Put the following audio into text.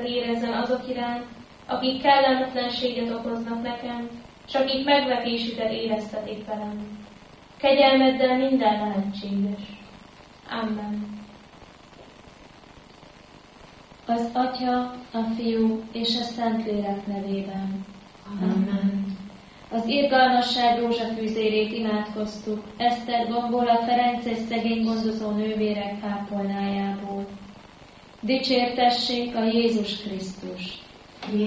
érezzen azok iránt, akik kellemetlenséget okoznak nekem, s akik megvetésüket éreztetik velem. Kegyelmeddel minden lehetséges. Amen. Az Atya, a Fiú és a Szentlélek nevében. Amen. Az irgalmasság rózsafűzérét imádkoztuk, Eszter Gombola, Ferenc és szegény gondozó nővérek kápolnájából. Dicsértessék a Jézus Krisztust!